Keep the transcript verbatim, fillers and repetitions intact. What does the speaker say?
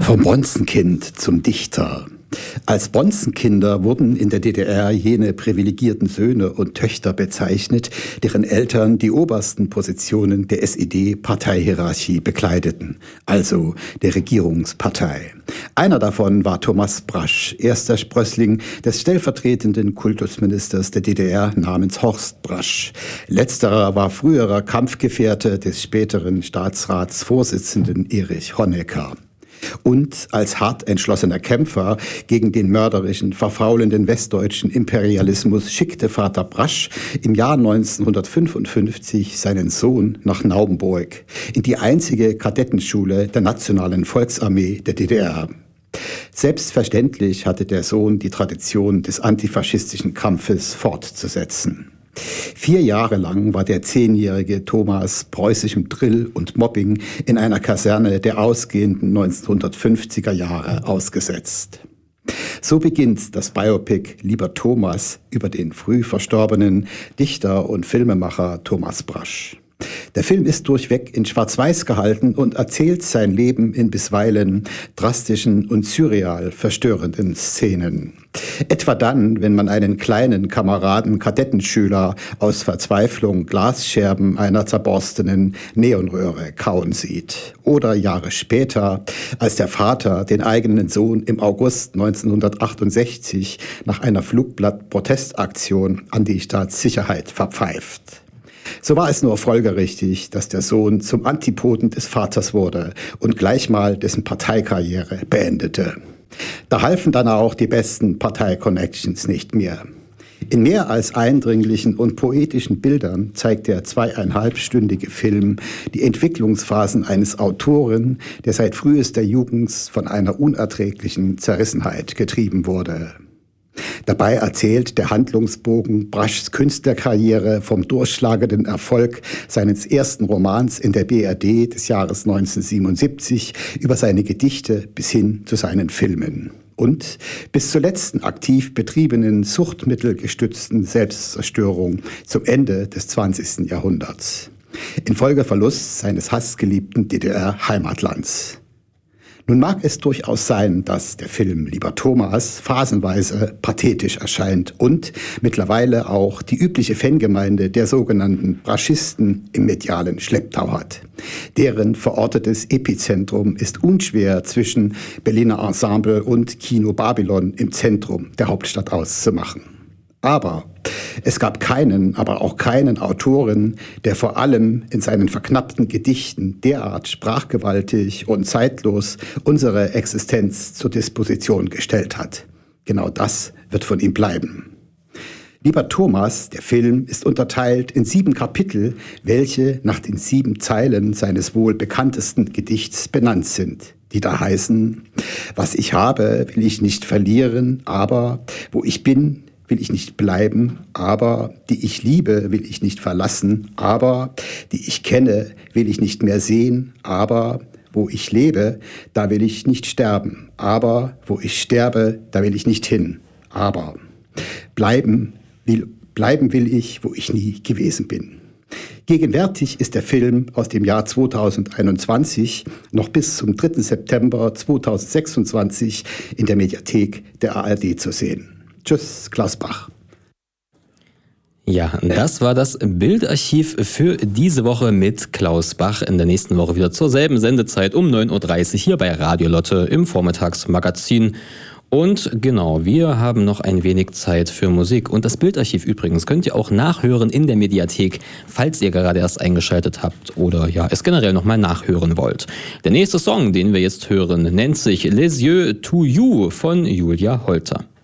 Vom Bonzenkind zum Dichter. Als Bonzenkinder wurden in der D D R jene privilegierten Söhne und Töchter bezeichnet, deren Eltern die obersten Positionen der S E D-Parteihierarchie bekleideten, also der Regierungspartei. Einer davon war Thomas Brasch, erster Sprössling des stellvertretenden Kultusministers der D D R namens Horst Brasch. Letzterer war früherer Kampfgefährte des späteren Staatsratsvorsitzenden Erich Honecker. Und als hart entschlossener Kämpfer gegen den mörderischen, verfaulenden westdeutschen Imperialismus schickte Vater Brasch im Jahr neunzehnhundertfünfundfünfzig seinen Sohn nach Naumburg, in die einzige Kadettenschule der Nationalen Volksarmee der D D R. Selbstverständlich hatte der Sohn die Tradition des antifaschistischen Kampfes fortzusetzen. Vier Jahre lang war der zehnjährige Thomas preußischem Drill und Mobbing in einer Kaserne der ausgehenden neunzehnhundertfünfziger Jahre ausgesetzt. So beginnt das Biopic Lieber Thomas über den früh verstorbenen Dichter und Filmemacher Thomas Brasch. Der Film ist durchweg in Schwarz-Weiß gehalten und erzählt sein Leben in bisweilen drastischen und surreal verstörenden Szenen. Etwa dann, wenn man einen kleinen Kameraden Kadettenschüler aus Verzweiflung Glasscherben einer zerborstenen Neonröhre kauen sieht. Oder Jahre später, als der Vater den eigenen Sohn im August neunzehnhundertachtundsechzig nach einer Flugblatt-Protestaktion an die Staatssicherheit verpfeift. So war es nur folgerichtig, dass der Sohn zum Antipoden des Vaters wurde und gleich mal dessen Parteikarriere beendete. Da halfen dann auch die besten Partei-Connections nicht mehr. In mehr als eindringlichen und poetischen Bildern zeigt der zweieinhalbstündige Film die Entwicklungsphasen eines Autoren, der seit frühester Jugend von einer unerträglichen Zerrissenheit getrieben wurde. Dabei erzählt der Handlungsbogen Braschs Künstlerkarriere vom durchschlagenden Erfolg seines ersten Romans in der B R D des Jahres neunzehnhundertsiebenundsiebzig über seine Gedichte bis hin zu seinen Filmen. Und bis zur letzten aktiv betriebenen suchtmittelgestützten Selbstzerstörung zum Ende des zwanzigsten Jahrhunderts. Infolge Verlust seines hassgeliebten D D R-Heimatlands. Nun mag es durchaus sein, dass der Film Lieber Thomas phasenweise pathetisch erscheint und mittlerweile auch die übliche Fangemeinde der sogenannten Braschisten im medialen Schlepptau hat. Deren verortetes Epizentrum ist unschwer zwischen Berliner Ensemble und Kino Babylon im Zentrum der Hauptstadt auszumachen. Aber es gab keinen, aber auch keinen Autoren, der vor allem in seinen verknappten Gedichten derart sprachgewaltig und zeitlos unsere Existenz zur Disposition gestellt hat. Genau das wird von ihm bleiben. Lieber Thomas, der Film, ist unterteilt in sieben Kapitel, welche nach den sieben Zeilen seines wohl bekanntesten Gedichts benannt sind. Die da heißen: Was ich habe, will ich nicht verlieren, aber wo ich bin, will ich nicht bleiben, aber die ich liebe, will ich nicht verlassen, aber die ich kenne, will ich nicht mehr sehen, aber wo ich lebe, da will ich nicht sterben, aber wo ich sterbe, da will ich nicht hin, aber bleiben will, bleiben will ich, wo ich nie gewesen bin. Gegenwärtig ist der Film aus dem Jahr zweitausendeinundzwanzig noch bis zum dritten September zweitausendsechsundzwanzig in der Mediathek der A R D zu sehen. Tschüss, Klaus Bach. Ja, das war das Bildarchiv für diese Woche mit Klaus Bach. In der nächsten Woche wieder zur selben Sendezeit um neun Uhr dreißig hier bei Radio Lotte im Vormittagsmagazin. Und genau, wir haben noch ein wenig Zeit für Musik. Und das Bildarchiv übrigens könnt ihr auch nachhören in der Mediathek, falls ihr gerade erst eingeschaltet habt oder ja, es generell nochmal nachhören wollt. Der nächste Song, den wir jetzt hören, nennt sich Les Yeux to You von Julia Holter.